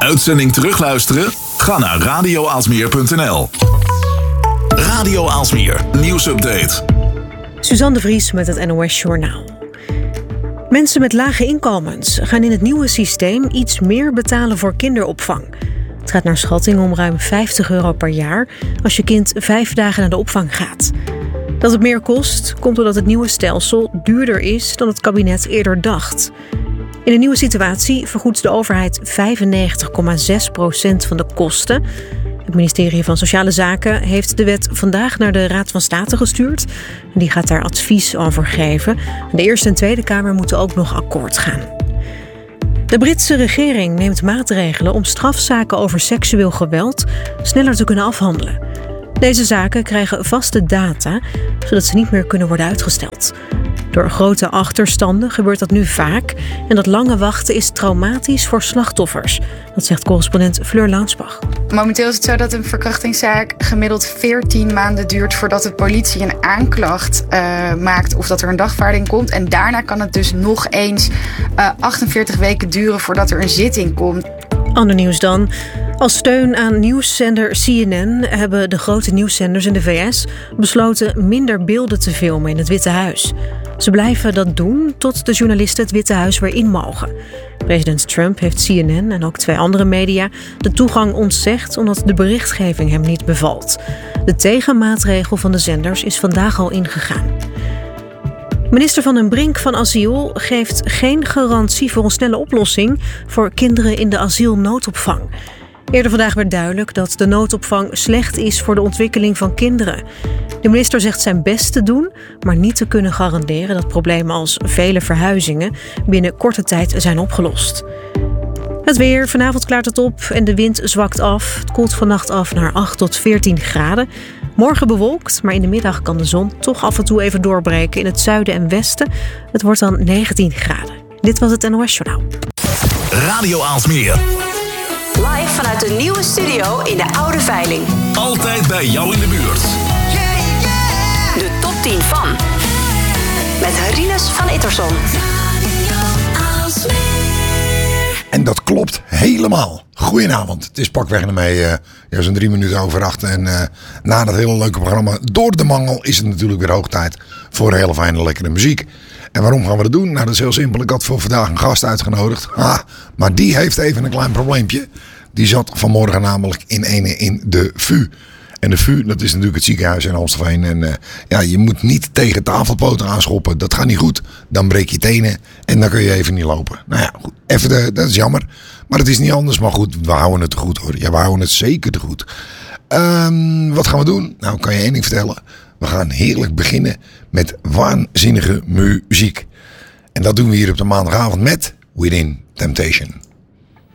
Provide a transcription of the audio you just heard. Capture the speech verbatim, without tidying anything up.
Uitzending terugluisteren? Ga naar radio aalsmeer punt n l. Radio Aalsmeer, nieuwsupdate. Suzanne de Vries met het N O S Journaal. Mensen met lage inkomens gaan in het nieuwe systeem iets meer betalen voor kinderopvang. Het gaat naar schatting om ruim vijftig euro per jaar als je kind vijf dagen naar de opvang gaat. Dat het meer kost, komt doordat het nieuwe stelsel duurder is dan het kabinet eerder dacht. In de nieuwe situatie vergoedt de overheid vijfennegentig komma zes procent van de kosten. Het ministerie van Sociale Zaken heeft de wet vandaag naar de Raad van State gestuurd. Die gaat daar advies over geven. De Eerste en Tweede Kamer moeten ook nog akkoord gaan. De Britse regering neemt maatregelen om strafzaken over seksueel geweld sneller te kunnen afhandelen. Deze zaken krijgen vaste data, zodat ze niet meer kunnen worden uitgesteld. Door grote achterstanden gebeurt dat nu vaak en dat lange wachten is traumatisch voor slachtoffers. Dat zegt correspondent Fleur Launsbach. Momenteel is het zo dat een verkrachtingszaak gemiddeld veertien maanden duurt voordat de politie een aanklacht uh, maakt of dat er een dagvaarding komt. En daarna kan het dus nog eens uh, achtenveertig weken duren voordat er een zitting komt. Ander nieuws dan. Als steun aan nieuwszender C N N hebben de grote nieuwszenders in de V S besloten minder beelden te filmen in het Witte Huis. Ze blijven dat doen tot de journalisten het Witte Huis weer in mogen. President Trump heeft C N N en ook twee andere media de toegang ontzegd omdat de berichtgeving hem niet bevalt. De tegenmaatregel van de zenders is vandaag al ingegaan. Minister Van den Brink van Asiel geeft geen garantie voor een snelle oplossing voor kinderen in de asielnoodopvang. Eerder vandaag werd duidelijk dat de noodopvang slecht is voor de ontwikkeling van kinderen. De minister zegt zijn best te doen, maar niet te kunnen garanderen dat problemen als vele verhuizingen binnen korte tijd zijn opgelost. Het weer, vanavond klaart het op en de wind zwakt af. Het koelt vannacht af naar acht tot veertien graden. Morgen bewolkt, maar in de middag kan de zon toch af en toe even doorbreken in het zuiden en westen. Het wordt dan negentien graden. Dit was het N O S Journaal. Radio Aalsmeer. Live vanuit de nieuwe studio in de Oude Veiling. Altijd bij jou in de buurt. De top tien van. Met Rinus van Ittersson. En dat klopt helemaal. Goedenavond. Het is pakweg ermee uh, ja, zo'n drie minuten over acht. En uh, na dat hele leuke programma Door de Mangel is het natuurlijk weer hoog tijd voor hele fijne lekkere muziek. En waarom gaan we dat doen? Nou, dat is heel simpel. Ik had voor vandaag een gast uitgenodigd. Ha, maar die heeft even een klein probleempje. Die zat vanmorgen namelijk in ene in de V U. En de V U, dat is natuurlijk het ziekenhuis in Amstelveen. En uh, ja, je moet niet tegen tafelpoten aanschoppen. Dat gaat niet goed. Dan breek je tenen en dan kun je even niet lopen. Nou ja, goed. Even de, dat is jammer. Maar het is niet anders. Maar goed, we houden het te goed hoor. Ja, we houden het zeker te goed. Um, wat gaan we doen? Nou, kan je één ding vertellen. We gaan heerlijk beginnen met waanzinnige muziek. En dat doen we hier op de maandagavond met Within Temptation.